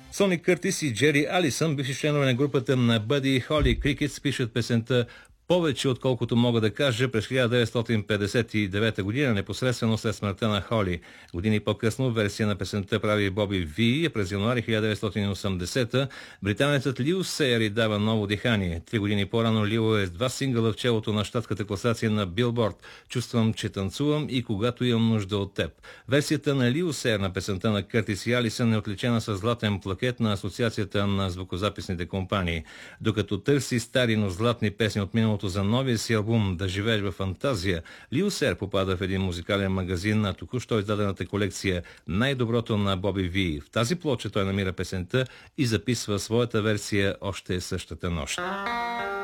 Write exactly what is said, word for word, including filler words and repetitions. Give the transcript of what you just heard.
Сони Къртис и Джери Алисън, бивши членове на групата на Бъди Холи Крикетс, пишат песента "Повече отколкото мога да кажа" през хиляда деветстотин петдесет и девета година, непосредствено след смъртта на Холи. Години по-късно версия на песента прави Боби Ви, а през януари хиляда деветстотин и осемдесета британецът Лил Сейър дава ново дихание. Три години по-рано Лил е с два сингъла в челото на щатката класация на Билборд "Чувствам, че танцувам" и "Когато имам нужда от теб". Версията на Лил Сейър на песента на Къртис и Алисън е отличена с златен плакет на Асоциацията на звукозаписните компании. Докато търси стари, но златни песни от миналото за новия си албум "Да живееш във фантазия", Лил Сейър попада в един музикален магазин на току-що издадената колекция "Най-доброто на Боби Ви". В тази плоча той намира песента и записва своята версия "Още е същата нощ".